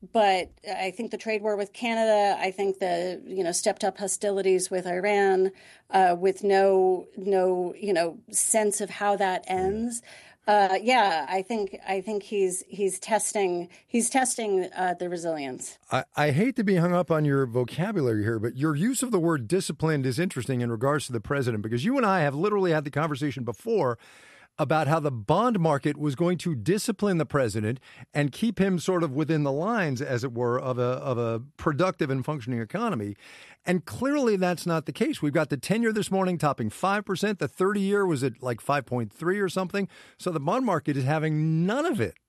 But I think the trade war with Canada, I think the, stepped up hostilities with Iran, with no, sense of how that ends. I think he's testing the resilience. I hate to be hung up on your vocabulary here, but your use of the word disciplined is interesting in regards to the president, because you and I have literally had the conversation before about how the bond market was going to discipline the president and keep him sort of within the lines, as it were, of a productive and functioning economy. And clearly that's not the case. We've got the 10-year this morning topping 5%. The 30-year was at like 5.3 or something. So the bond market is having none of it.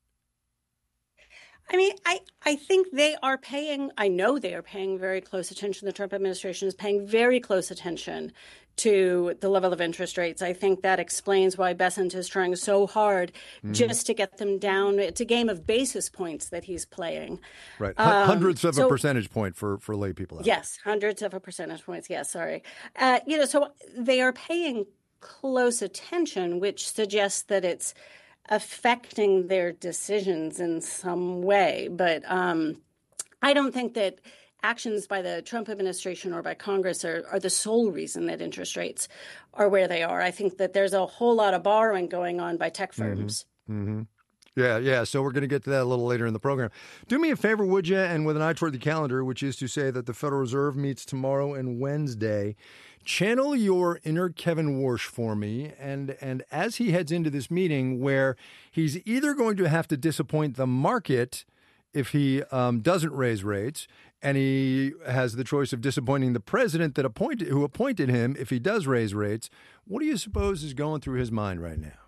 I mean, I think I know they are paying very close attention. The Trump administration is paying very close attention to the level of interest rates. I think that explains why Bessent is trying so hard just to get them down. It's a game of basis points that he's playing. Right. Hundreds of a percentage point for lay people out. Yes, hundreds of a percentage points. Yes, sorry. So they are paying close attention, which suggests that it's affecting their decisions in some way. But I don't think that actions by the Trump administration or by Congress are the sole reason that interest rates are where they are. I think that there's a whole lot of borrowing going on by tech firms. Mm-hmm. Yeah. So we're going to get to that a little later in the program. Do me a favor, would you? And with an eye toward the calendar, which is to say that the Federal Reserve meets tomorrow and Wednesday, channel your inner Kevin Warsh for me. And as he heads into this meeting where he's either going to have to disappoint the market if he doesn't raise rates, and he has the choice of disappointing the president who appointed him if he does raise rates, what do you suppose is going through his mind right now?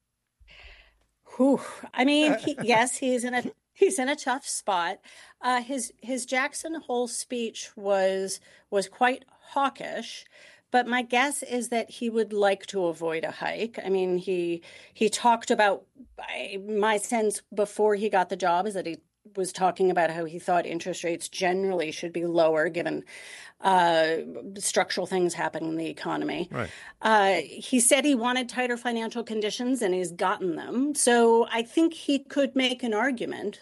Whew. I mean, he's in a tough spot. His Jackson Hole speech was quite hawkish, but my guess is that he would like to avoid a hike. I mean, he talked about, my sense before he got the job is that he was talking about how he thought interest rates generally should be lower given structural things happening in the economy. Right. He said he wanted tighter financial conditions, and he's gotten them. So I think he could make an argument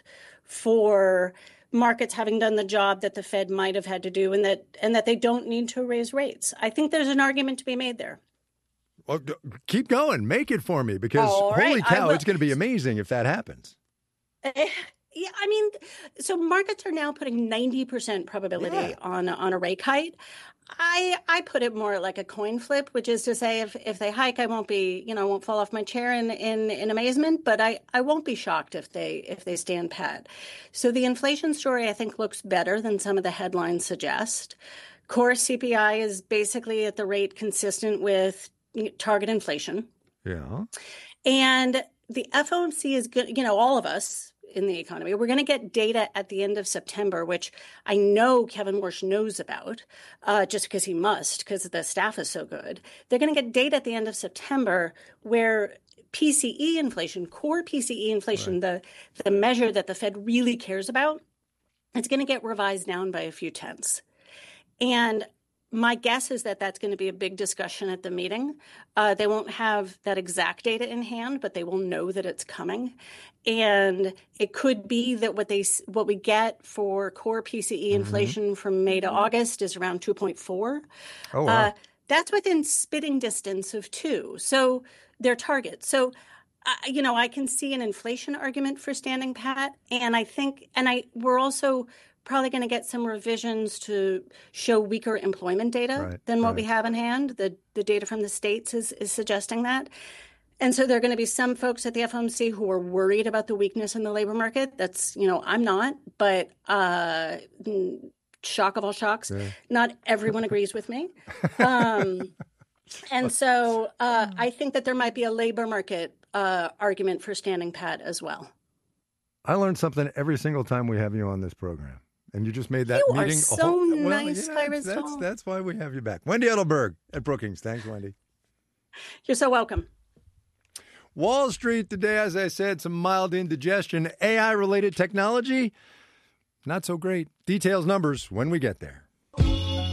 for markets having done the job that the Fed might have had to do, and that they don't need to raise rates. I think there's an argument to be made there. Well, keep going. Make it for me, because holy cow, it's going to be amazing if that happens. Yeah, I mean, so markets are now putting 90% probability on a rate hike. I put it more like a coin flip, which is to say if they hike, I won't be, I won't fall off my chair in amazement, but I won't be shocked if they stand pat. So the inflation story, I think, looks better than some of the headlines suggest. Core CPI is basically at the rate consistent with target inflation. Yeah. And the FOMC is good, all of us in the economy. We're going to get data at the end of September, which I know Kevin Warsh knows about, just because he must, because the staff is so good. They're going to get data at the end of September where PCE inflation, core PCE inflation, right, the measure that the Fed really cares about, it's going to get revised down by a few tenths. And my guess is that that's going to be a big discussion at the meeting. They won't have that exact data in hand, but they will know that it's coming. And it could be that what we get for core PCE inflation from May to August is around 2.4. Oh, wow. That's within spitting distance of 2. So their target. So, I can see an inflation argument for standing pat. And we're also probably going to get some revisions to show weaker employment data than what we have in hand. The data from the states is suggesting that. And so there are going to be some folks at the FOMC who are worried about the weakness in the labor market. That's, I'm not, but shock of all shocks, not everyone agrees with me. And so I think that there might be a labor market argument for standing pat as well. I learned something every single time we have you on this program. And you just made that meeting. You are so nice, Cyrus. That's why we have you back. Wendy Edelberg at Brookings. Thanks, Wendy. You're so welcome. Wall Street today, as I said, some mild indigestion. AI-related technology, not so great. Details, numbers when we get there.